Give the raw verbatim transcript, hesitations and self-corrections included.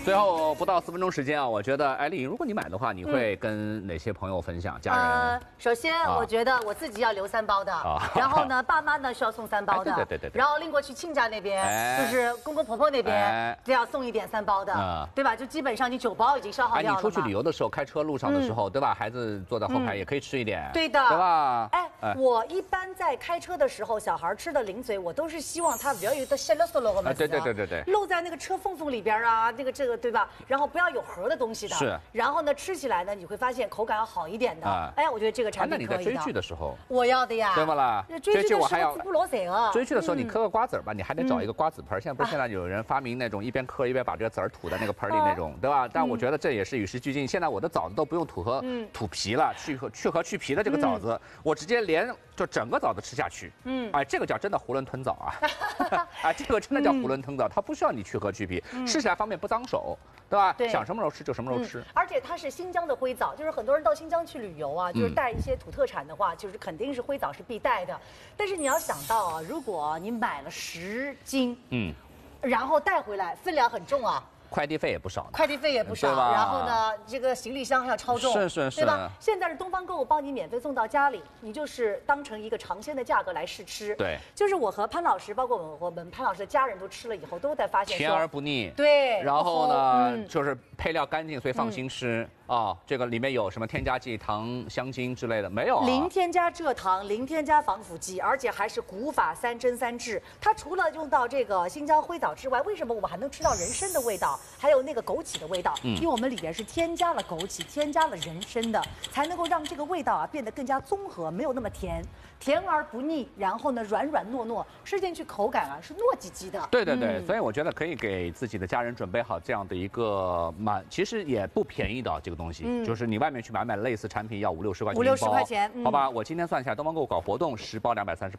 最后不到四分钟时间啊，我觉得艾丽，如果你买的话，你会跟哪些朋友分享？家人？ 呃，首先我觉得我自己要留三包的，然后呢，爸妈呢是要送三包的， 对对对对。 然后拎过去亲家那边，就是公公婆婆那边，就要送一点三包的，对吧？就基本上你九包已经消耗掉了。 哎，你出去旅游的时候，开车路上的时候，对吧？孩子坐在后排也可以吃一点， 对的， 对吧？ 哎，我一般在开车的时候，小孩吃的零嘴，我都是希望他不要有的稀里嗦啰的嘛， 对对对对对， 漏在那个车缝缝里边啊，这个这个对吧？然后不要有核的东西的， 是。 然后呢，吃起来呢，你会发现口感要好一点的。哎，我觉得这个产品可以的。 那你在追剧的时候， 我要的呀， 对吗啦？ 追剧我还要不罗谁啊？ 追剧的时候你嗑个瓜子儿吧，你还得找一个瓜子盆。现在不是现在有人发明那种一边嗑一边把这个籽儿吐在那个盆里那种，对吧？但我觉得这也是与时俱进。现在我的枣子都不用吐核吐皮了，去核去核去皮的这个枣子，我直接连就整个枣子吃下去。嗯，哎，这个叫真的囫囵吞枣啊！啊，这个真的叫囫囵吞枣，它不需要你去核去皮，吃起来方便不脏手，对吧？ 对， 想什么时候吃就什么时候吃。 而且它是新疆的灰枣，就是很多人到新疆去旅游啊，就是带一些土特产的话，就是肯定是灰枣是必带的。但是你要想到啊，如果你买了十斤，嗯，然后带回来，分量很重啊。 快递费也不少， 快递费也不少，然后呢，这个行李箱还要超重， 是是是， 对吧？现在是东方购物帮你免费送到家里，你就是当成一个尝鲜的价格来试吃。 对， 就是我和潘老师，包括我们我们潘老师的家人都吃了以后，都在发现甜而不腻。 对， 然后呢，就是配料干净，所以放心吃啊。这个里面有什么添加剂、糖、香精之类的没有？ 零添加蔗糖，零添加防腐剂，而且还是古法三珍三制。它除了用到这个新疆灰枣之外，为什么我们还能吃到人参的味道？还有那个枸杞的味道，嗯、因为我们里边是添加了枸杞，添加了人参的，才能够让这个味道啊变得更加综合，没有那么甜，甜而不腻，然后呢软软糯糯，吃进去口感啊是糯叽叽的。 对对对，嗯、所以我觉得可以给自己的家人准备好这样的一个蛮，其实也不便宜的这个东西，嗯、就是你外面去买买类似产品要五六十块钱， 五六十块钱，嗯、 好吧？我今天算一下，东方购物搞活动，十包两百三十